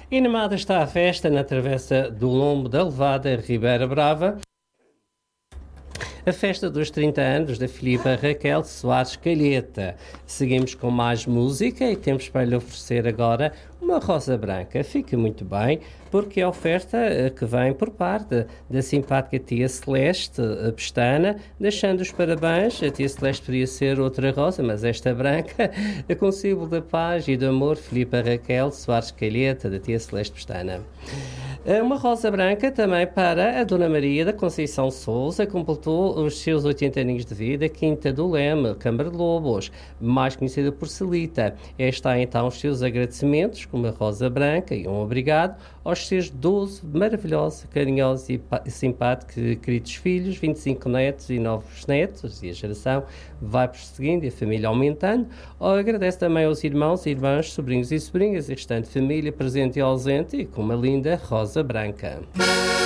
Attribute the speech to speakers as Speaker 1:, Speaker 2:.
Speaker 1: Animada está a festa na Travessa do Lombo da Levada, Ribeira Brava. A festa dos 30 anos da Filipa Raquel Soares Calheta. Seguimos com mais música e temos para lhe oferecer agora uma rosa branca. Fica muito bem, porque é a oferta que vem por parte da simpática tia Celeste Pestana, deixando os parabéns. A tia Celeste podia ser outra rosa, mas esta branca, com o símbolo da paz e do amor, Filipa Raquel Soares Calheta, da tia Celeste Pestana. Uma rosa branca também para a Dona Maria da Conceição Souza, que completou os seus 80 anos de vida, Quinta do Leme, Câmara de Lobos, mais conhecida por Celita. Está então os seus agradecimentos, com uma rosa branca e um obrigado aos seus 12 maravilhosos, carinhosos e simpáticos queridos filhos, 25 netos e novos netos, e a geração vai prosseguindo e a família aumentando. Agradece também aos irmãos, irmãs, sobrinhos e sobrinhas, a restante família presente e ausente, e com uma linda rosa branca.